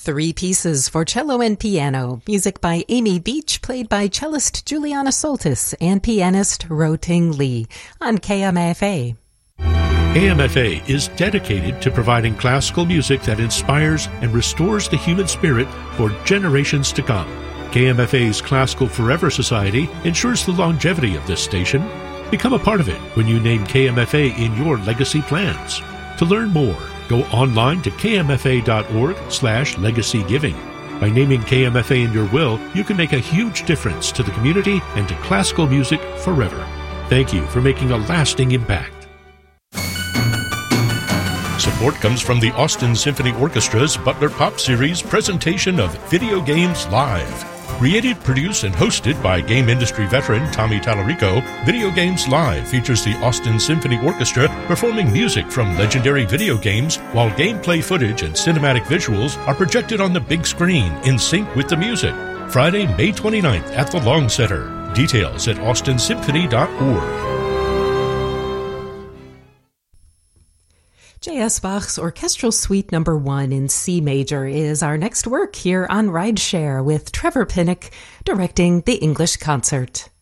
Three pieces for cello and piano. Music by Amy Beach, played by cellist Juliana Soltis and pianist Ro-Ting Lee on KMFA. KMFA is dedicated to providing classical music that inspires and restores the human spirit for generations to come. KMFA's Classical Forever Society ensures the longevity of this station. Become a part of it when you name KMFA in your legacy plans. To learn more, go online to kmfa.org/legacygiving. By naming KMFA in your will, you can make a huge difference to the community and to classical music forever. Thank you for making a lasting impact. Support comes from the Austin Symphony Orchestra's Butler Pop Series presentation of Video Games Live. Created, produced, and hosted by game industry veteran Tommy Tallarico, Video Games Live features the Austin Symphony Orchestra performing music from legendary video games, while gameplay footage and cinematic visuals are projected on the big screen in sync with the music. Friday, May 29th at the Long Center. Details at austinsymphony.org. J.S. Bach's Orchestral Suite No. 1 in C major is our next work here on Rideshare with Trevor Pinnock directing the English concert.